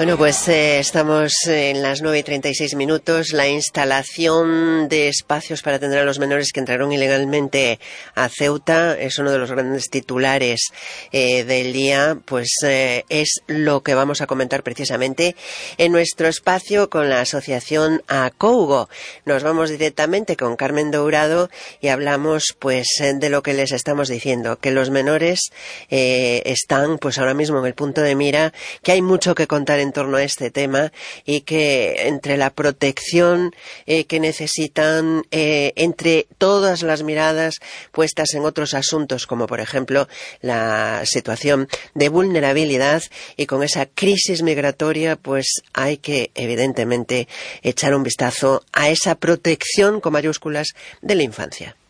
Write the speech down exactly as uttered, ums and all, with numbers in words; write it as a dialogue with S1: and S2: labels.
S1: Bueno, pues eh, estamos en las nueve y treinta y seis minutos. La instalación de espacios para atender a los menores que entraron ilegalmente a Ceuta es uno de los grandes titulares eh, del día. Pues eh, es lo que vamos a comentar precisamente en nuestro espacio con la asociación ACOUGO. Nos vamos directamente con Carmen Dourado y hablamos pues de lo que les estamos diciendo, que los menores eh, están pues ahora mismo en el punto de mira, que hay mucho que contar en torno a este tema y que entre la protección eh, que necesitan, eh, entre todas las miradas puestas en otros asuntos, como por ejemplo la situación de vulnerabilidad y con esa crisis migratoria, pues hay que evidentemente echar un vistazo a esa protección con mayúsculas de la infancia.